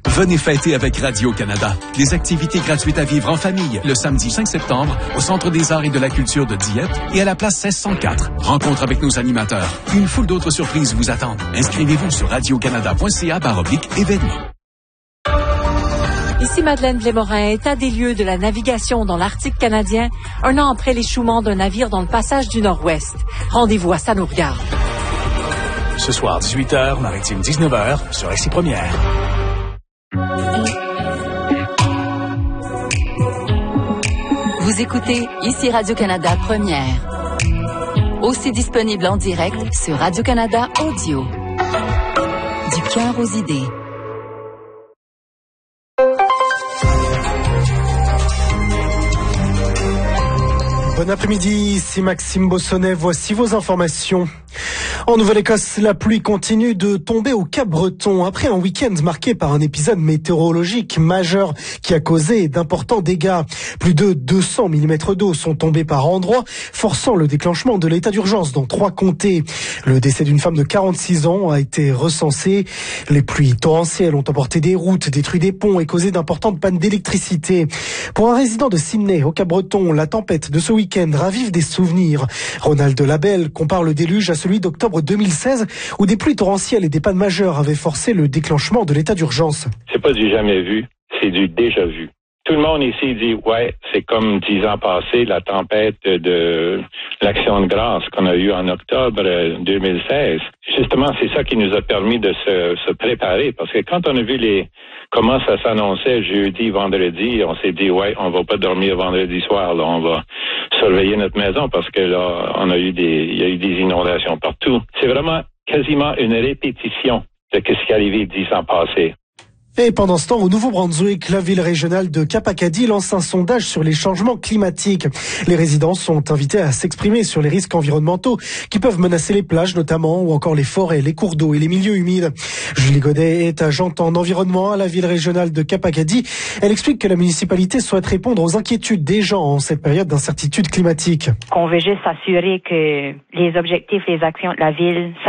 Venez fêter avec Radio-Canada. Des activités gratuites à vivre en famille le samedi 5 septembre au Centre des Arts et de la Culture de Dieppe et à la place 1604. Rencontre avec nos animateurs. Une foule d'autres surprises vous attendent. Inscrivez-vous sur radiocanada.ca/événements. Ici Madeleine Blais-Morin, état des lieux de la navigation dans l'Arctique canadien, un an après l'échouement d'un navire dans le passage du Nord-Ouest. Rendez-vous à Ça nous regarde. Ce soir, 18h, Maritime 19h, sur ICI Première. Vous écoutez ici Radio-Canada Première. Aussi disponible en direct sur Radio-Canada Audio. Du cœur aux idées. Bon après-midi, c'est Maxime Bossonnet. Voici vos informations. En Nouvelle-Écosse, la pluie continue de tomber au Cap-Breton après un week-end marqué par un épisode météorologique majeur qui a causé d'importants dégâts. Plus de 200 mm d'eau sont tombés par endroits, forçant le déclenchement de l'état d'urgence dans 3 comtés. Le décès d'une femme de 46 ans a été recensé. Les pluies torrentielles ont emporté des routes, détruit des ponts et causé d'importantes pannes d'électricité. Pour un résident de Sydney, au Cap-Breton, la tempête de ce week-end ravive des souvenirs. Ronald Labelle compare le déluge à celui d'octobre 2016 où des pluies torrentielles et des pannes majeures avaient forcé le déclenchement de l'état d'urgence. C'est pas du jamais vu, c'est du déjà vu. Tout le monde ici dit, ouais, c'est comme 10 ans passés, la tempête de l'Action de grâce qu'on a eue en octobre 2016. Justement, c'est ça qui nous a permis de se préparer, parce que quand on a vu comment ça s'annonçait jeudi, vendredi, on s'est dit, ouais, on va pas dormir vendredi soir, là, on va surveiller notre maison, parce que là, il y a eu des inondations partout. C'est vraiment quasiment une répétition de ce qui est arrivé 10 ans passés. Et pendant ce temps, au Nouveau-Brunswick, la ville régionale de Cap Acadie lance un sondage sur les changements climatiques. Les résidents sont invités à s'exprimer sur les risques environnementaux qui peuvent menacer les plages notamment, ou encore les forêts, les cours d'eau et les milieux humides. Julie Godet est agente en environnement à la ville régionale de Cap Acadie. Elle explique que la municipalité souhaite répondre aux inquiétudes des gens en cette période d'incertitude climatique. On veut juste s'assurer que les objectifs, les actions de la ville